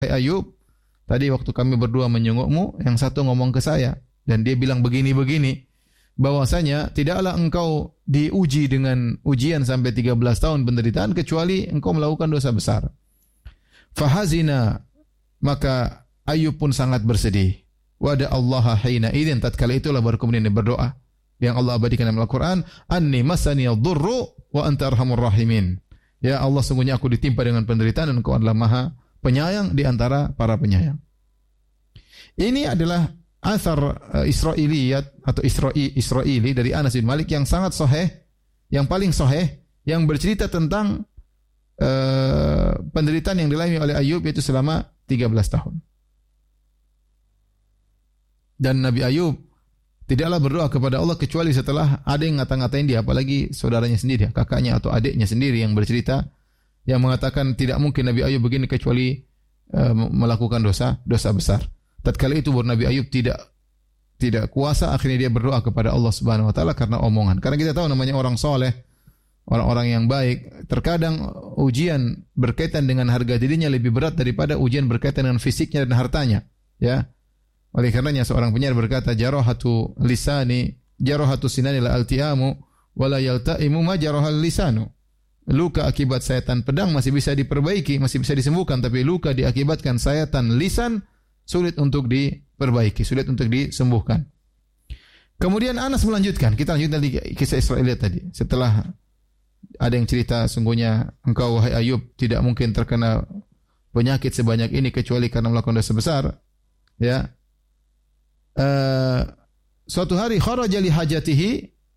Ayub, tadi waktu kami berdua menyengukmu, yang satu ngomong ke saya dan dia bilang begini-begini, bahwasanya tidaklah engkau diuji dengan ujian sampai 13 tahun penderitaan kecuali engkau melakukan dosa besar. Fahazina, maka Ayub pun sangat bersedih. Wada Allah hina idzin, tatkala itulah baru kemudian dia berdoa yang Allah abadikan dalam Al-Qur'an, anni masaniyad dhurru wa anta arhamur rahimin. Ya Allah, sungguhnya aku ditimpa dengan penderitaan dan Engkau adalah Maha Penyayang di antara para penyayang. Ini adalah athar Israiliyat atau Israili dari Anas bin Malik yang sangat sahih, yang paling sahih, yang bercerita tentang penderitaan yang dialami oleh Ayub yaitu selama 13 tahun. Dan Nabi Ayub tidaklah berdoa kepada Allah kecuali setelah ada yang ngata-ngatain dia, apalagi saudaranya sendiri, kakaknya atau adiknya sendiri yang bercerita, yang mengatakan tidak mungkin Nabi Ayub begini kecuali melakukan dosa besar. Tatkala itu baru Nabi Ayub tidak kuasa, akhirnya dia berdoa kepada Allah Subhanahu wa taala karena omongan. Karena kita tahu namanya orang soleh, orang-orang yang baik, terkadang ujian berkaitan dengan harga dirinya lebih berat daripada ujian berkaitan dengan fisiknya dan hartanya, ya. Oleh karenanya seorang penyair berkata, jarahatu sinani la altiamu wala yaltaimu ma jarahal lisanu. Luka akibat sayatan pedang masih bisa diperbaiki, masih bisa disembuhkan, tapi luka diakibatkan sayatan lisan sulit untuk diperbaiki, sulit untuk disembuhkan. Kemudian Anas melanjutkan, kita lanjutkan tadi kisah Israiliyat tadi. Setelah ada yang cerita, sungguhnya engkau wahai Ayub tidak mungkin terkena penyakit sebanyak ini kecuali karena melakukan dosa besar. Ya. Suatu hari kharaja li hajatihi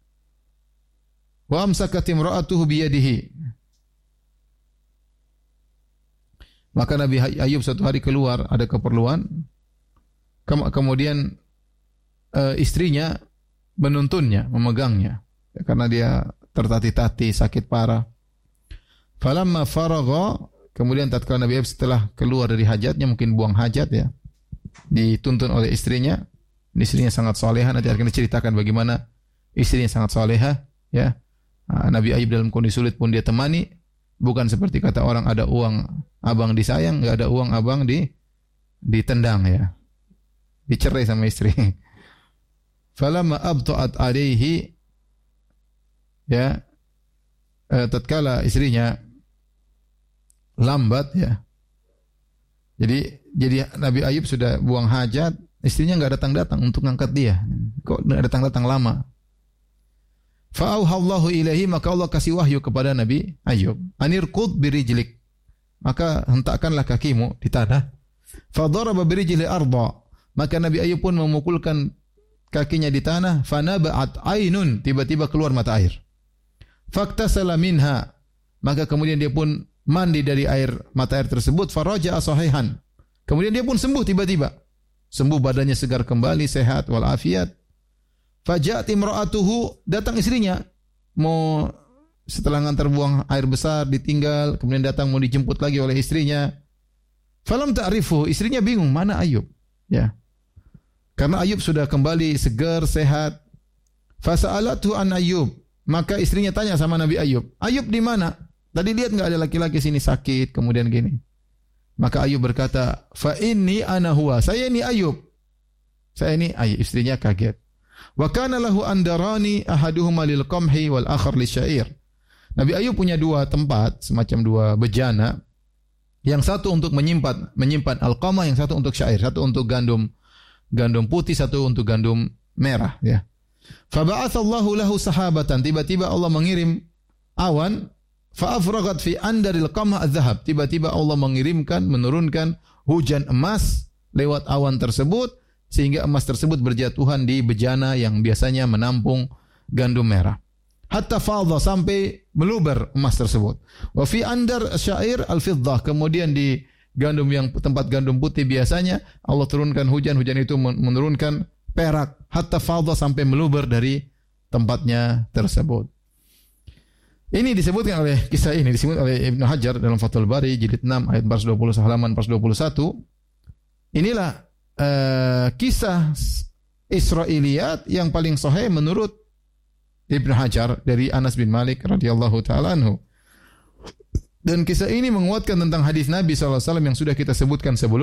wa amsakat imra'atuhu biyadihi. Maka Nabi Ayub suatu hari keluar, ada keperluan. Kemudian istrinya menuntunnya, memegangnya, karena dia tertati-tati, sakit parah. Falamma faragha, kemudian tatkala Nabi Ayub setelah keluar dari hajatnya, mungkin buang hajat ya, dituntun oleh istrinya. Istrinya sangat soleha, nanti akan diceritakan bagaimana istrinya sangat soleha. Ya, Nabi Ayub dalam kondisi sulit pun dia temani. Bukan seperti kata orang ada uang abang disayang, enggak ada uang abang ditendang ya. Dicerai sama istri. Falamma abta'at alaihi, ya, tatkala istrinya lambat ya. Jadi Nabi Ayub sudah buang hajat, istrinya enggak datang-datang untuk ngangkat dia. Kok datang-datang lama? Fa'auhallahu ilaihi, maka Allah kasih wahyu kepada Nabi Ayub. Anirqud birijlik, maka hentakkanlah kakimu di tanah. Fadaraba birijli arda, maka Nabi Ayub pun memukulkan kakinya di tanah. Fanaba'at ainun, tiba-tiba keluar mata air. Faktasala minha, maka kemudian dia pun mandi dari air mata air tersebut. Faraja'a sahihan, kemudian dia pun sembuh tiba-tiba. Sembuh, badannya segar kembali, sehat walafiat. Faja'at imra'atuhu, datang istrinya, mau setelah ngantar buang air besar ditinggal, kemudian datang mau dijemput lagi oleh istrinya. Falam ta'rifu, istrinya bingung, mana Ayub? Ya. Karena Ayub sudah kembali segar, sehat. Fasa'alatu an Ayub, maka istrinya tanya sama Nabi Ayub, Ayub di mana? Tadi lihat enggak ada laki-laki sini sakit, kemudian gini. Maka Ayub berkata, fa inni ana huwa, saya ini Ayub. Saya ini Ayub. Istrinya kaget. Wa kana lahu andarani ahaduhuma lil qamhi wal akhar lisyair. Nabi Ayub punya dua tempat, semacam dua bejana. Yang satu untuk menyimpan al-qamah, yang satu untuk syair, satu untuk gandum putih, satu untuk gandum merah ya. Fa ba'atsallahu lahu sahabatan, tiba-tiba Allah mengirim awan, fa afragat fi andaril qamah adz-dzahab. Tiba-tiba Allah menurunkan hujan emas lewat awan tersebut, sehingga emas tersebut berjatuhan di bejana yang biasanya menampung gandum merah. Hatta fadha, sampai meluber emas tersebut. Wa fi andar syair al-fiddah, kemudian di gandum yang tempat gandum putih biasanya Allah turunkan hujan itu menurunkan perak. Hatta fadha, sampai meluber dari tempatnya tersebut. Ini disebutkan oleh kisah ini disebut oleh Ibnu Hajar dalam Fathul Bari jilid 6 ayat 420 halaman 421. Inilah kisah Israiliyat yang paling sahih menurut Ibnu Hajar dari Anas bin Malik radhiyallahu taala anhu. Dan kisah ini menguatkan tentang hadis Nabi SAW yang sudah kita sebutkan sebelumnya.